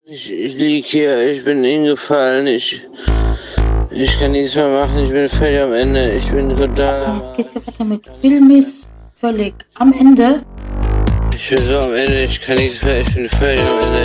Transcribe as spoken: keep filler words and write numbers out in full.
Ich, ich lieg hier, ich bin hingefallen, ich, ich kann nichts mehr machen, ich bin völlig am Ende, ich bin total... Jetzt geht's ja weiter mit Filmis, völlig am Ende. Ich bin so am Ende, ich kann nichts mehr, ich bin völlig am Ende.